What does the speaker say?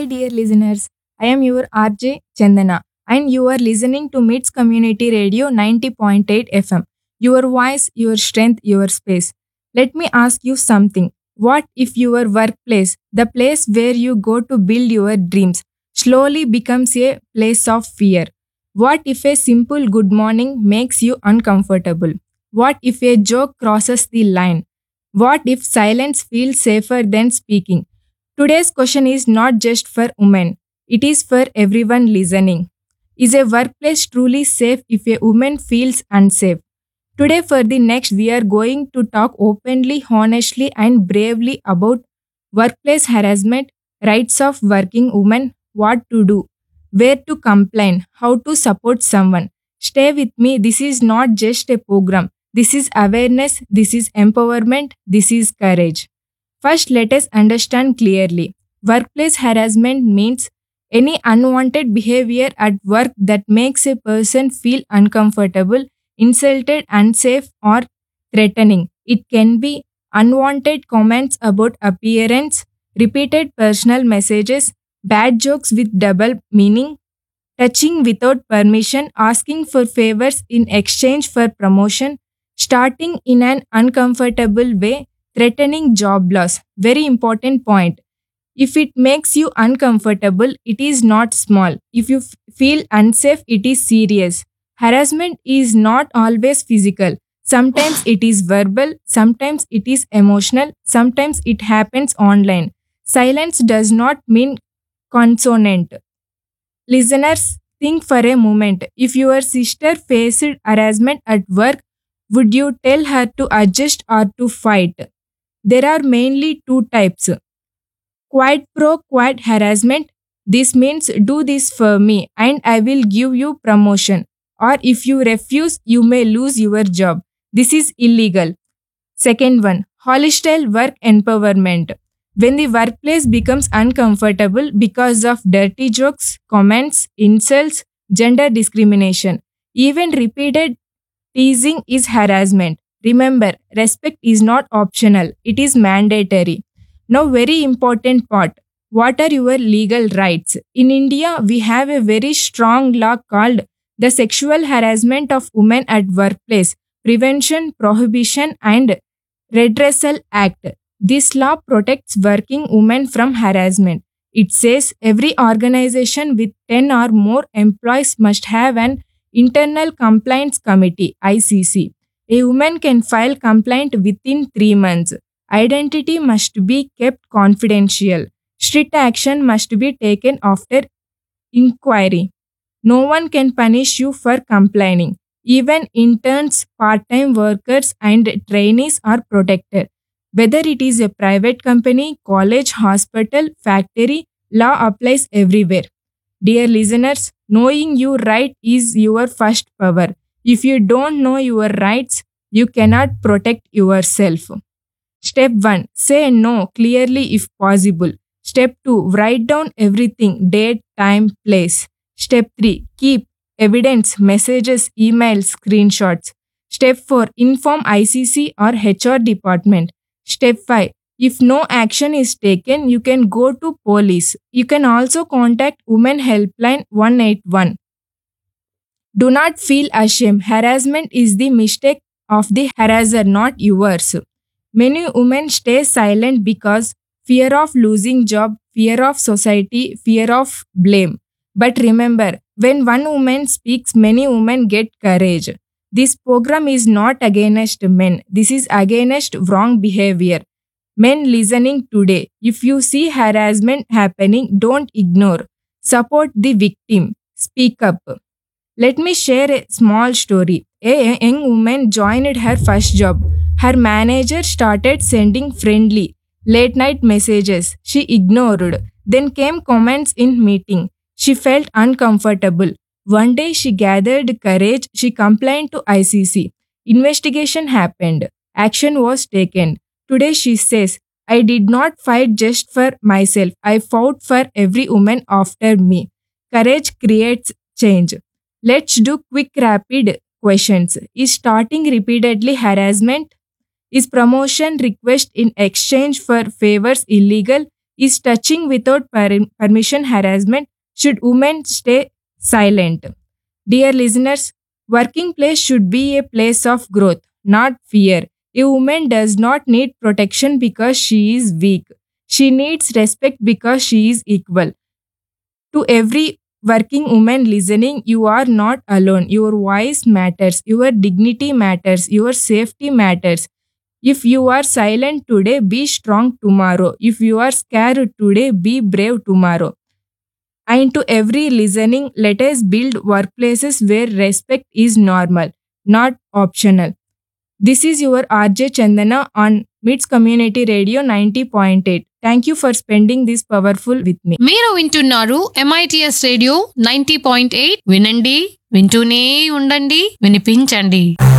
Hi, dear listeners. I am your RJ Chandana, and you are listening to MITS Community Radio 90.8 FM. Your voice, your strength, your space. Let me ask you something. What if your workplace, the place where you go to build your dreams, slowly becomes a place of fear? What if a simple good morning makes you uncomfortable? What if a joke crosses the line? What if silence feels safer than speaking? Today's question is not just for women, it is for everyone listening. Is a workplace truly safe if a woman feels unsafe? Today, for the next, we are going to talk openly, honestly, and bravely about workplace harassment, rights of working women, what to do, where to complain, how to support someone. Stay with me. This is not just a program. This is awareness, this is empowerment, this is courage. First, let us understand clearly. Workplace harassment means any unwanted behavior at work that makes a person feel uncomfortable, insulted, unsafe, or threatening. It can be unwanted comments about appearance, repeated personal messages, bad jokes with double meaning, touching without permission, asking for favors in exchange for promotion, starting in an uncomfortable way, threatening job loss. Very important point. If it makes you uncomfortable, it is not small. If you feel unsafe, it is serious. Harassment is not always physical. Sometimes it is verbal, sometimes it is emotional, sometimes it happens online. Silence does not mean consonant. Listeners, think for a moment. If your sister faced harassment at work, would you tell her to adjust or to fight? There are mainly two types: quid pro quo harassment. This means do this for me and I will give you promotion. Or if you refuse, you may lose your job. This is illegal. Second one, hostile work empowerment. When the workplace becomes uncomfortable because of dirty jokes, comments, insults, gender discrimination, even repeated teasing is harassment. Remember, respect is not optional, it is mandatory. Now, very important part. What are your legal rights? In India, we have a very strong law called the Sexual Harassment of Women at Workplace Prevention, Prohibition, and Redressal Act. This law protects working women from harassment. It says every organization with 10 or more employees must have an internal complaints committee ICC. A woman can file complaint within 3 months. Identity must be kept confidential. Strict action must be taken after inquiry. No one can punish you for complaining. Even interns, part time workers, and trainees are protected. Whether it is a private company, college, hospital, factory, law applies everywhere. Dear listeners, knowing your right is your first power. If you don't know your rights, you cannot protect yourself. Step 1, say no clearly if possible. Step 2, write down everything: date, time, place. Step 3, keep evidence, messages, emails, screenshots. Step 4, inform ICC or HR department. Step 5, if no action is taken, you can go to police. You can also contact Women Helpline 181. Do not feel ashamed. Harassment is the mistake of the harasser, not yours. Many women stay silent because fear of losing job, fear of society, fear of blame. But remember, when one woman speaks, many women get courage. This program is not against men. This is against wrong behavior. Men listening today, if you see harassment happening, don't ignore. Support the victim. Speak up. Let me share a small story. A young woman joined her first job. Her manager started sending friendly, late night messages. She ignored. Then came comments in meeting. She felt uncomfortable. One day she gathered courage. She complained to ICC. Investigation happened. Action was taken. Today she says, I did not fight just for myself. I fought for every woman after me. Courage creates change. Let's do quick rapid questions. Is starting repeatedly harassment? Is promotion request in exchange for favors illegal? Is touching without permission harassment? Should women stay silent? Dear listeners, working place should be a place of growth, not fear. A woman does not need protection because she is weak. She needs respect because she is equal. To every working woman listening, you are not alone. Your voice matters. Your dignity matters. Your safety matters. If you are silent today, be strong tomorrow. If you are scared today, be brave tomorrow. And to every listening, let us build workplaces where respect is normal, not optional. This is your RJ Chandana on MITS Community Radio 90.8. Thank you for spending this powerful with me. మీరు వింటున్నారు MITS radio 90.8. వినండి, వింటూనే ఉండండి, వినిపించండి.